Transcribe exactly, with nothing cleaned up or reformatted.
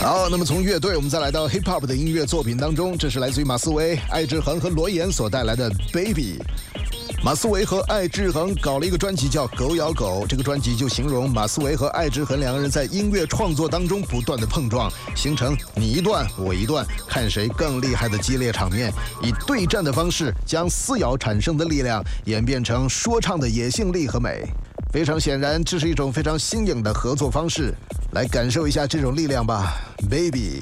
好，那么从乐队我们再来到 hip hop 的音乐作品当中，这是来自于马思唯、艾志恒和罗岩所带来的 Baby。马思唯和艾志恒搞了一个专辑叫《狗咬狗》，这个专辑就形容马思唯和艾志恒两个人在音乐创作当中不断的碰撞，形成你一段我一段，看谁更厉害的激烈场面，以对战的方式将撕咬产生的力量演变成说唱的野性力和美。非常显然，这是一种非常新颖的合作方式，来感受一下这种力量吧 ，Baby。